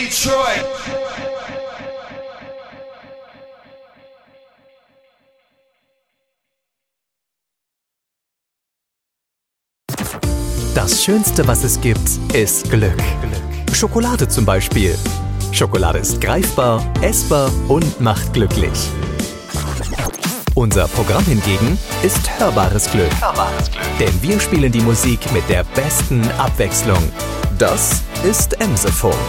Detroit. Das Schönste, was es gibt, ist Glück. Schokolade zum Beispiel. Schokolade ist greifbar, essbar und macht glücklich. Unser Programm hingegen ist hörbares Glück. Denn wir spielen die Musik mit der besten Abwechslung. Das ist Emsefunk.